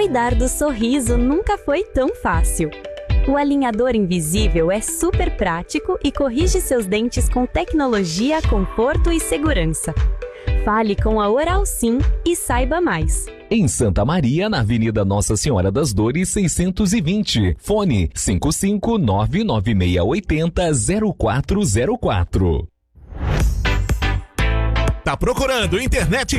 Cuidar do sorriso nunca foi tão fácil. O alinhador invisível é super prático e corrige seus dentes com tecnologia, conforto e segurança. Fale com a Oral Sim e saiba mais. Em Santa Maria, na Avenida Nossa Senhora das Dores, 620. Fone 55996800404. Tá procurando internet